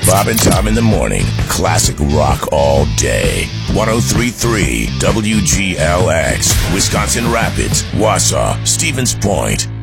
Bob and Tom in the morning. Classic rock all day. 103.3 WGLX. Wisconsin Rapids, Wausau, Stevens Point.